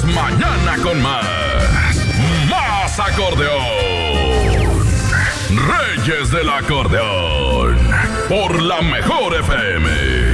mañana con más. Más acordeón. Reyes del Acordeón. Por la Mejor FM.